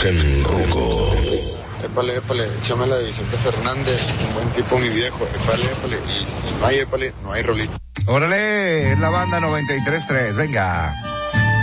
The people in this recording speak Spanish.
Eugen Ruco. Épale, échame la de Vicente Fernández, un buen tipo mi viejo, épale, y si no hay épale, no hay rolito. Órale, es la banda 93.3, venga.